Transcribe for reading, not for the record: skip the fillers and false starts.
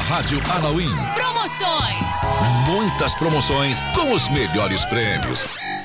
Rádio Anauim. Promoções. Muitas promoções com os melhores prêmios.